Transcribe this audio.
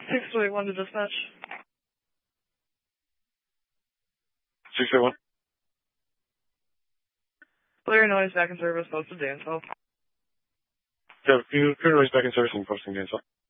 621 to dispatch. 681. Clear noise back in service, posted Dansville. Yeah, clear noise back in service and posting Dansville.